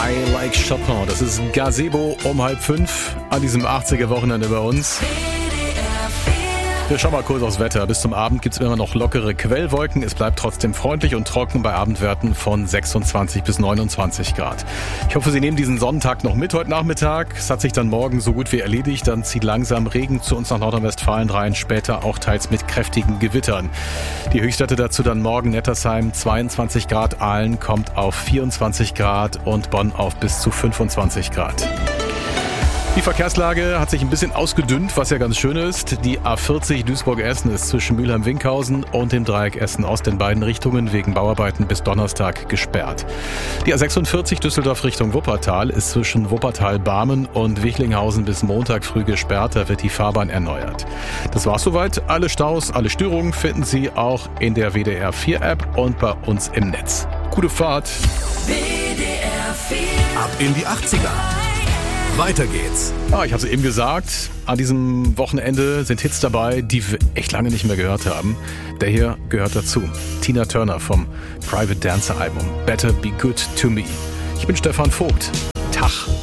I Like Chopin. Das ist Gazebo um 4:30 an diesem 80er-Wochenende bei uns. Wir schauen mal kurz aufs Wetter. Bis zum Abend gibt es immer noch lockere Quellwolken. Es bleibt trotzdem freundlich und trocken bei Abendwerten von 26 bis 29 Grad. Ich hoffe, Sie nehmen diesen Sonntag noch mit heute Nachmittag. Es hat sich dann morgen so gut wie erledigt. Dann zieht langsam Regen zu uns nach Nordrhein-Westfalen rein. Später auch teils mit kräftigen Gewittern. Die Höchstwerte dazu dann morgen: Nettersheim 22 Grad, Aalen kommt auf 24 Grad und Bonn auf bis zu 25 Grad. Die Verkehrslage hat sich ein bisschen ausgedünnt, was ja ganz schön ist. Die A40 Duisburg-Essen ist zwischen Mülheim-Winkhausen und dem Dreieck Essen-Ost in beiden Richtungen wegen Bauarbeiten bis Donnerstag gesperrt. Die A46 Düsseldorf Richtung Wuppertal ist zwischen Wuppertal-Barmen und Wichlinghausen bis Montag früh gesperrt. Da wird die Fahrbahn erneuert. Das war's soweit. Alle Staus, alle Störungen finden Sie auch in der WDR 4 App und bei uns im Netz. Gute Fahrt. WDR 4. Ab in die 80er. Weiter geht's. Ich habe es eben gesagt, an diesem Wochenende sind Hits dabei, die wir echt lange nicht mehr gehört haben. Der hier gehört dazu. Tina Turner vom Private Dancer Album Better Be Good To Me. Ich bin Stefan Vogt. Tag.